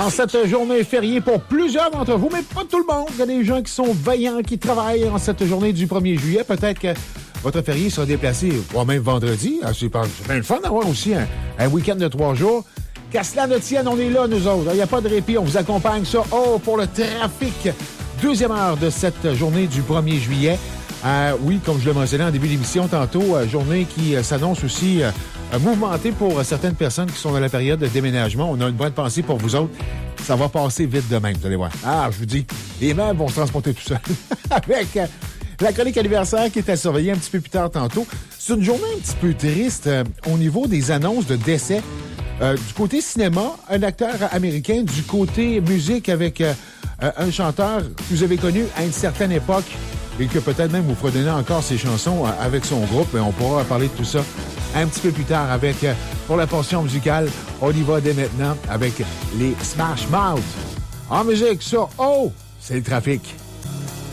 En cette journée fériée pour plusieurs d'entre vous, mais pas tout le monde. Il y a des gens qui sont vaillants, qui travaillent en cette journée du 1er juillet. Peut-être que votre férié sera déplacé, voire même vendredi. C'est bien le fun d'avoir aussi un week-end de 3 jours. Qu'à cela ne tienne, on est là, nous autres. Il n'y a pas de répit, on vous accompagne ça. Pour le trafic. Deuxième heure de cette journée du 1er juillet. Oui, comme je le mentionnais en début d'émission tantôt, journée qui s'annonce aussi mouvementée pour certaines personnes qui sont dans la période de déménagement. On a une bonne pensée pour vous autres. Ça va passer vite de même, vous allez voir. Je vous dis, les meubles vont se transporter tout seuls. Avec la chronique anniversaire qui est à surveiller un petit peu plus tard tantôt. C'est une journée un petit peu triste au niveau des annonces de décès. Du côté cinéma, un acteur américain. Du côté musique avec un chanteur que vous avez connu à une certaine époque et que peut-être même vous fredonnez encore ses chansons avec son groupe. Mais on pourra parler de tout ça un petit peu plus tard avec, pour la portion musicale, on y va dès maintenant avec les Smash Mouth. En musique, ça, c'est le trafic.